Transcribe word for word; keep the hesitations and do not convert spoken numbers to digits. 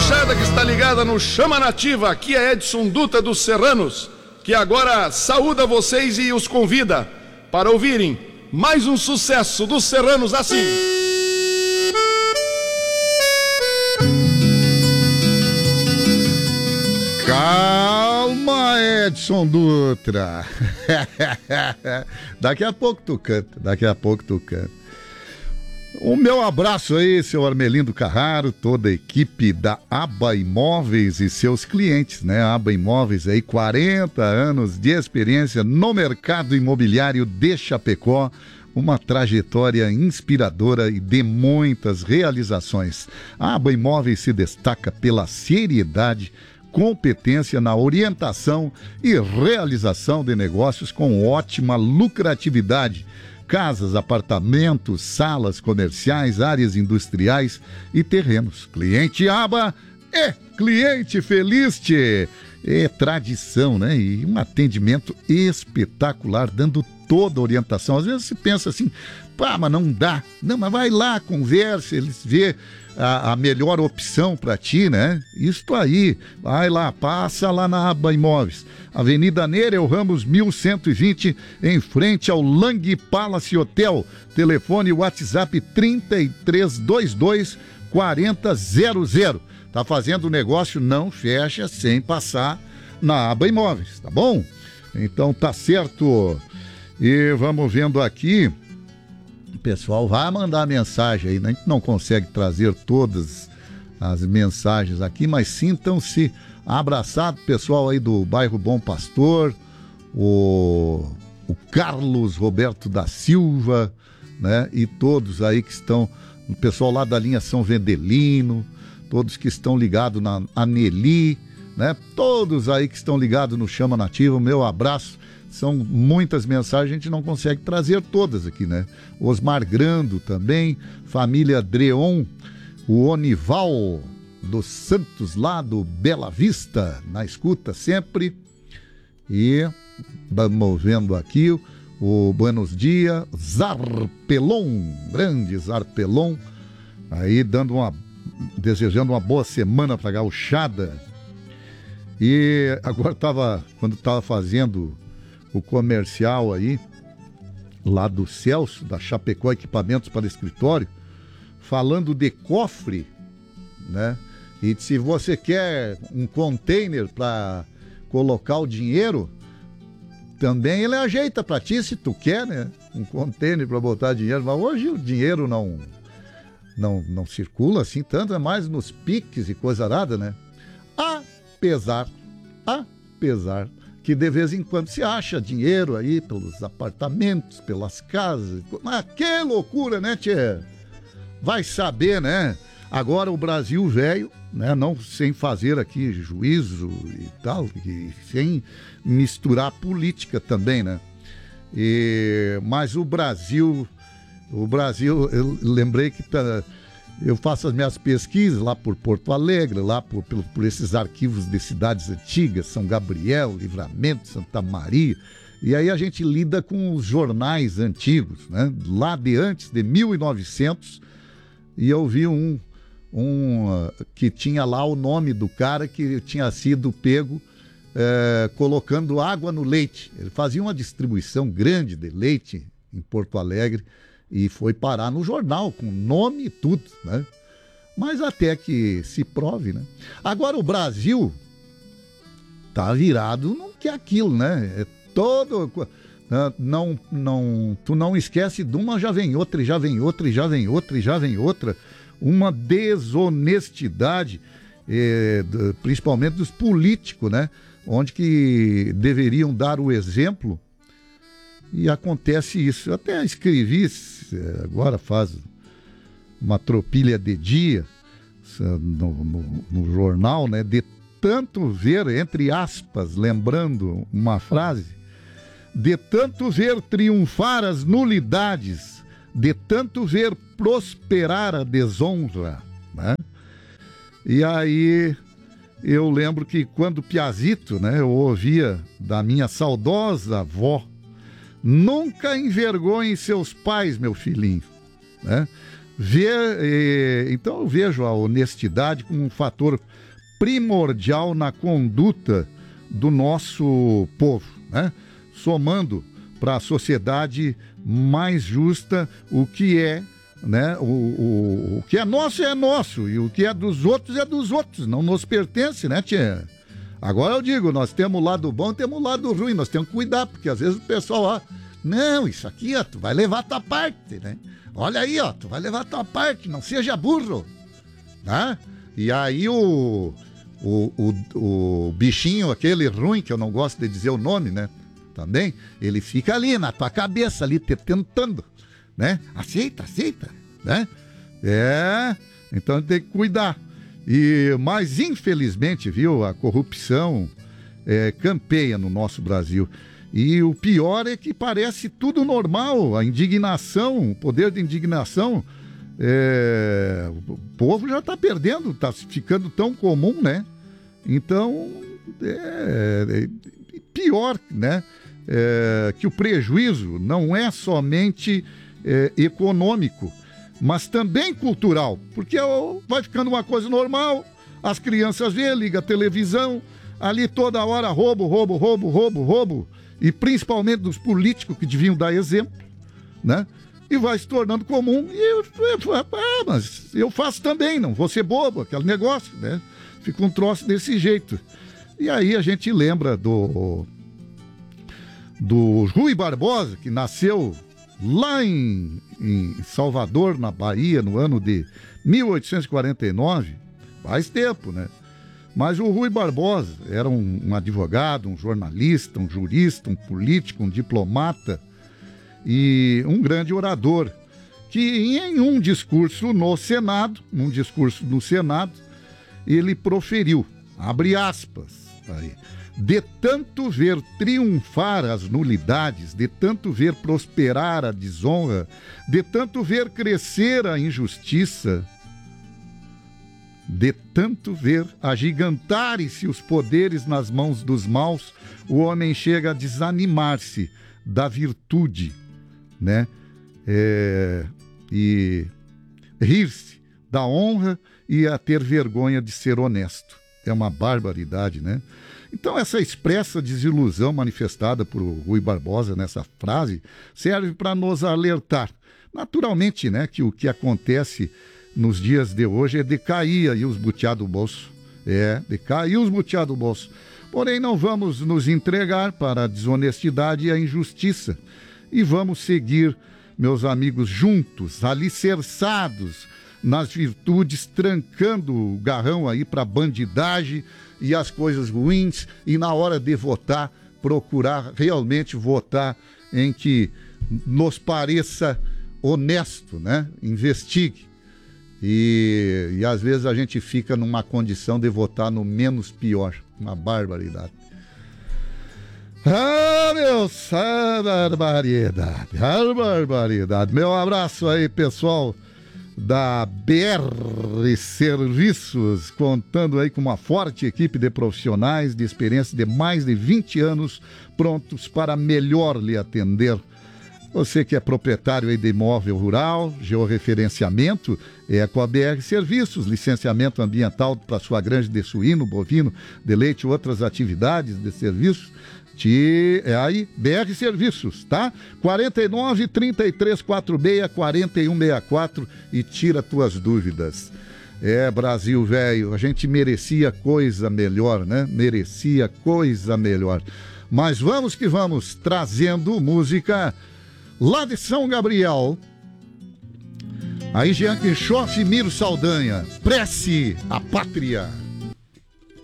gauchada que está ligada no Chama Nativa, aqui é Edson Dutra dos Serranos, que agora saúda vocês e os convida para ouvirem mais um sucesso dos Serranos assim. Calma, Edson Dutra. Daqui a pouco tu canta, daqui a pouco tu canta. O meu abraço aí, seu Armelindo Carraro, toda a equipe da Aba Imóveis e seus clientes, né? A Aba Imóveis aí, quarenta anos de experiência no mercado imobiliário de Chapecó, uma trajetória inspiradora e de muitas realizações. A Aba Imóveis se destaca pela seriedade, competência na orientação e realização de negócios com ótima lucratividade. Casas, apartamentos, salas comerciais, áreas industriais e terrenos. Cliente Aba é cliente feliz, tchê. É tradição, né? E um atendimento espetacular, dando toda a orientação. Às vezes se pensa assim, pá, mas não dá. Não, mas vai lá, conversa, eles vê a, a melhor opção para ti, né? Isso aí, vai lá, passa lá na Aba Imóveis. Avenida Nereu Ramos, mil cento e vinte, em frente ao Lang Palace Hotel. Telefone WhatsApp trinta e três vinte e dois, quarenta zero zero. Tá fazendo negócio, não fecha sem passar na Aba Imóveis, tá bom? Então tá certo. E vamos vendo aqui, o pessoal vai mandar mensagem aí, né? A gente não consegue trazer todas as mensagens aqui, mas sintam-se abraçados, pessoal aí do bairro Bom Pastor, o, o Carlos Roberto da Silva, né? E todos aí que estão, o pessoal lá da linha São Vendelino, todos que estão ligados na Aneli, né? Todos aí que estão ligados no Chama Nativa, o meu abraço. São muitas mensagens, a gente não consegue trazer todas aqui, né? Osmar Grando também, família Dreon, o Onival dos Santos lá do Bela Vista, na escuta sempre. E vamos vendo aqui o Buenos Dias, Zarpelon, grande Zarpelon, aí dando uma, desejando uma boa semana para a gauchada. E agora estava, quando estava fazendo o comercial aí, lá do Celso, da Chapecó Equipamentos para Escritório, falando de cofre, né? E se você quer um container para colocar o dinheiro, também ele ajeita para ti, se tu quer, né? Um container para botar dinheiro, mas hoje o dinheiro não, não, não circula assim tanto, é mais nos piques e coisa arada, né? Apesar, apesar que de vez em quando se acha dinheiro aí pelos apartamentos, pelas casas. Mas que loucura, né, tchê? Vai saber, né? Agora o Brasil velho, né, não sem fazer aqui juízo e tal, e sem misturar política também, né? E, mas o Brasil, o Brasil, eu lembrei que tá, eu faço as minhas pesquisas lá por Porto Alegre, lá por, por, por esses arquivos de cidades antigas, São Gabriel, Livramento, Santa Maria, e aí a gente lida com os jornais antigos, né? Lá de antes, de mil e novecentos, e eu vi um, um uh, que tinha lá o nome do cara que tinha sido pego uh, colocando água no leite. Ele fazia uma distribuição grande de leite em Porto Alegre, e foi parar no jornal, com nome e tudo, né? Mas até que se prove, né? Agora o Brasil tá virado no que é aquilo, né? É todo... Não, não, tu não esquece de uma, já vem outra, e já vem outra, e já vem outra, e já vem outra. Uma desonestidade, eh, principalmente dos políticos, né? Onde que deveriam dar o exemplo. E acontece isso. Eu até escrevi, agora faz uma tropilha de dia no, no, no jornal, né? De tanto ver, entre aspas, lembrando uma frase, de tanto ver triunfar as nulidades, de tanto ver prosperar a desonra, né? E aí eu lembro que quando piazito, né, eu ouvia da minha saudosa avó: nunca envergonhe seus pais, meu filhinho, né? ver, eh, então eu vejo a honestidade como um fator primordial na conduta do nosso povo, né? Somando para a sociedade mais justa o que é, né? O, o, o que é nosso é nosso e o que é dos outros é dos outros, não nos pertence, né, tia? Agora eu digo, nós temos o lado bom e temos o lado ruim, nós temos que cuidar, porque às vezes o pessoal, ó, não, isso aqui, ó, tu vai levar a tua parte, né? Olha aí, ó, tu vai levar a tua parte, não seja burro, né? E aí o, o, o, o bichinho, aquele ruim, que eu não gosto de dizer o nome, né? Também, ele fica ali na tua cabeça, ali te tentando, né? Aceita, aceita, né? É, então tem que cuidar. E, mas infelizmente, viu, a corrupção é, campeia no nosso Brasil. E o pior é que parece tudo normal, a indignação, o poder de indignação, é, o povo já está perdendo, está ficando tão comum, né? Então, é, é pior, né? É, que o prejuízo não é somente é, econômico, mas também cultural, porque ó, vai ficando uma coisa normal, as crianças vêem, ligam a televisão, ali toda hora roubo, roubo, roubo, roubo, roubo, e principalmente dos políticos que deviam dar exemplo, né? E vai se tornando comum, e eu, eu, ah, mas eu faço também, não vou ser bobo, aquele negócio, né? Fica um troço desse jeito. E aí a gente lembra do... do Rui Barbosa, que nasceu lá em, em Salvador, na Bahia, no ano de mil oitocentos e quarenta e nove, faz tempo, né? Mas o Rui Barbosa era um, um advogado, um jornalista, um jurista, um político, um diplomata e um grande orador, que em um discurso no Senado, num discurso no Senado, ele proferiu, abre aspas, aí, de tanto ver triunfar as nulidades, de tanto ver prosperar a desonra, de tanto ver crescer a injustiça, de tanto ver agigantarem-se os poderes nas mãos dos maus, o homem chega a desanimar-se da virtude, né? É, e rir-se da honra e a ter vergonha de ser honesto. É uma barbaridade, né? Então essa expressa desilusão manifestada por Rui Barbosa nessa frase serve para nos alertar. Naturalmente, né, que o que acontece nos dias de hoje é decair aí os butiá do bolso. É, decair os butiá do bolso. Porém, não vamos nos entregar para a desonestidade e a injustiça. E vamos seguir, meus amigos, juntos, alicerçados nas virtudes, trancando o garrão aí para bandidagem e as coisas ruins, e na hora de votar, procurar realmente votar em que nos pareça honesto, né? Investigue. E, e às vezes a gente fica numa condição de votar no menos pior. Uma barbaridade. Ah, meu, ah, barbaridade, ah, barbaridade. Meu abraço aí, pessoal da B R Serviços, contando aí com uma forte equipe de profissionais de experiência de mais de vinte anos, prontos para melhor lhe atender. Você que é proprietário aí de imóvel rural, georreferenciamento, é com a B R Serviços, licenciamento ambiental para sua granja de suíno, bovino, de leite e outras atividades de serviços. Te, é aí, B R Serviços, tá? quarenta e nove, trinta e três, quarenta e seis, quarenta e um sessenta e quatro e tira tuas dúvidas. É, Brasil velho, a gente merecia coisa melhor, né? Merecia coisa melhor. Mas vamos que vamos, trazendo música lá de São Gabriel. Aí Jean Quixote e Miro Saldanha, Prece à Pátria.